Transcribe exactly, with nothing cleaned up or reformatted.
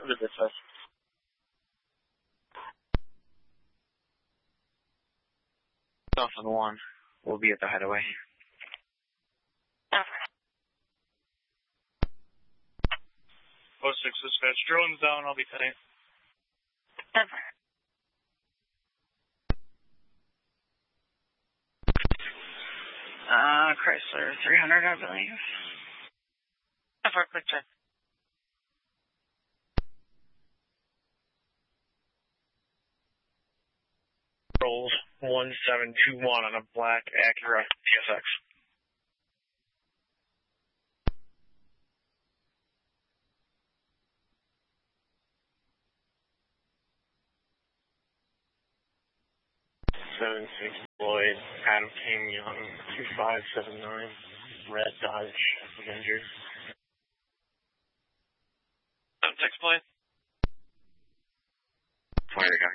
What is this? Off on one. We'll be at the hideaway. oh six dispatch. Drone's down. I'll be tight. Uh, Chrysler three hundred, I believe. For a quick check. Rolls one seven two one on a black Acura T S X. seven six Lloyd, Adam King Young, two five seven nine, red Dodge Avenger. seven six Lloyd. Fire guy.